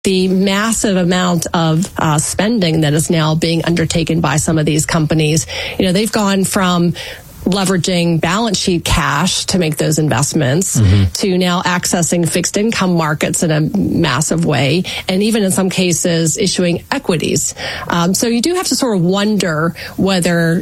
the massive amount of spending that is now being undertaken by some of these companies. They've gone from leveraging balance sheet cash to make those investments to now accessing fixed income markets in a massive way, and even in some cases issuing equities. So you do have to sort of wonder whether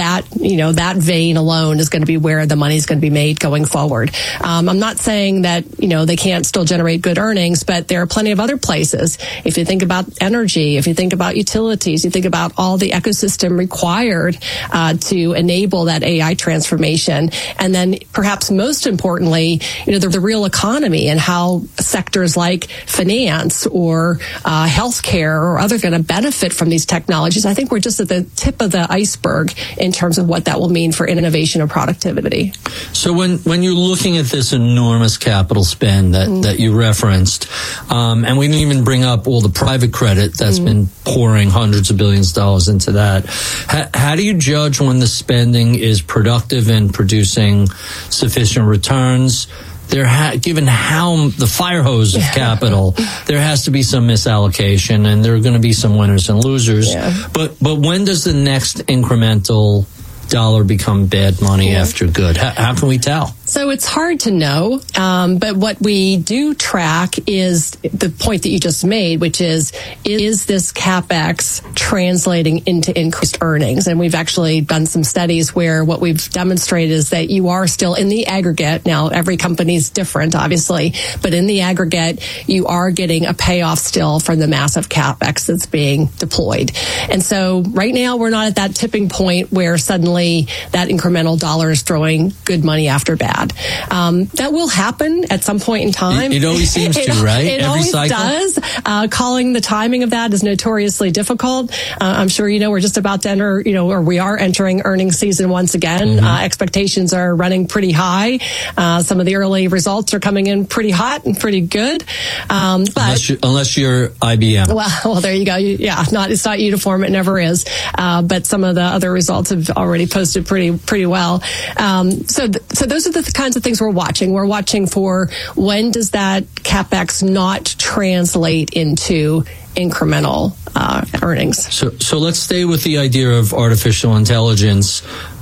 that vein alone is going to be where the money is going to be made going forward. I'm not saying that they can't still generate good earnings, but there are plenty of other places. If you think about energy, if you think about utilities, you think about all the ecosystem required to enable that AI transformation, and then perhaps most importantly, the real economy and how sectors like finance or healthcare or other going to benefit from these technologies. I think we're just at the tip of the iceberg in terms of what that will mean for innovation and productivity. So when you're looking at this enormous capital spend that you referenced, and we didn't even bring up all the private credit that's been pouring hundreds of billions of dollars into that, how do you judge when the spending is productive and producing sufficient returns? Given how the fire hose of capital, there has to be some misallocation, and there are going to be some winners and losers. Yeah. But when does the next incremental dollar become bad money after good? How can we tell? So it's hard to know, but what we do track is the point that you just made, which is this CapEx translating into increased earnings? And we've actually done some studies where what we've demonstrated is that you are still in the aggregate. Now, every company's different, obviously, but in the aggregate, you are getting a payoff still from the massive CapEx that's being deployed. And so right now, we're not at that tipping point where suddenly that incremental dollar is throwing good money after bad. That will happen at some point in time. It always seems to, right? It always does. Calling the timing of that is notoriously difficult. I'm sure we're just about to enter, or we are entering earnings season once again. Expectations are running pretty high. Some of the early results are coming in pretty hot and pretty good. But unless you're IBM. Well, there you go. It's not uniform. It never is. But some of the other results have already posted pretty well. So those are the kinds of things we're watching. We're watching for when does that CapEx not translate into incremental earnings. So let's stay with the idea of artificial intelligence.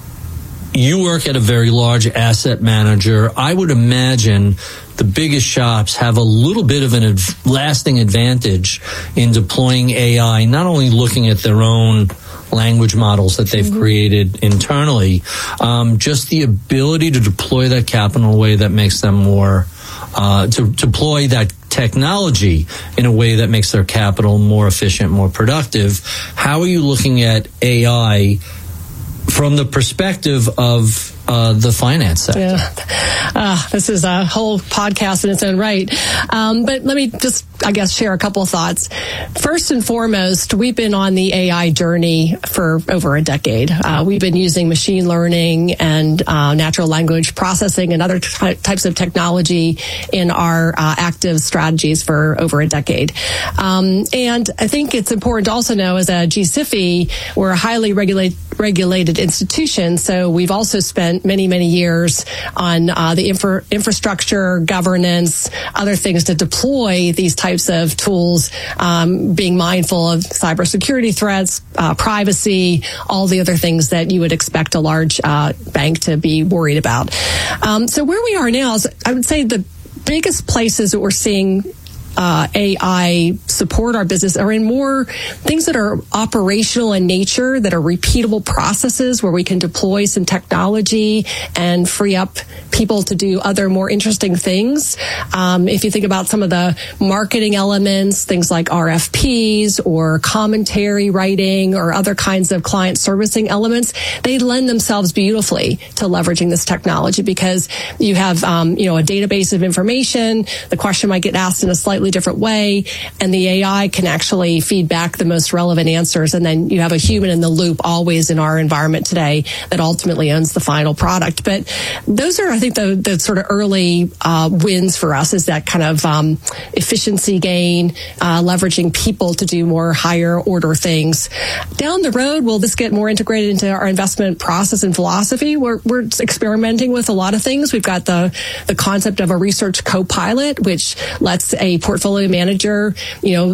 You work at a very large asset manager. I would imagine the biggest shops have a little bit of an lasting advantage in deploying AI, not only looking at their own language models that they've created internally, just the ability to deploy that capital in a way that makes them more, to deploy that technology in a way that makes their capital more efficient, more productive. How are you looking at AI from the perspective of the finance sector? Yeah. This is a whole podcast in its own right. But let me just, share a couple of thoughts. First and foremost, we've been on the AI journey for over a decade. We've been using machine learning and natural language processing and other types of technology in our active strategies for over a decade. And I think it's important to also know, as a GSIFI, we're a highly regulated institution, so we've also spent many years on the infrastructure, governance, other things to deploy these types of tools, being mindful of cybersecurity threats, privacy, all the other things that you would expect a large bank to be worried about. So where we are now is, I would say, the biggest places that we're seeing AI support our business are in more things that are operational in nature, that are repeatable processes where we can deploy some technology and free up people to do other more interesting things. If you think about some of the marketing elements, things like RFPs or commentary writing or other kinds of client servicing elements, they lend themselves beautifully to leveraging this technology because you have, a database of information. The question might get asked in a slightly different way, and the AI can actually feed back the most relevant answers. And then you have a human in the loop always in our environment today that ultimately owns the final product. But those are, I think, the sort of early wins for us, is that kind of efficiency gain, leveraging people to do more higher order things. Down the road, will this get more integrated into our investment process and philosophy? We're experimenting with a lot of things. We've got the concept of a research co-pilot, which lets a portfolio manager,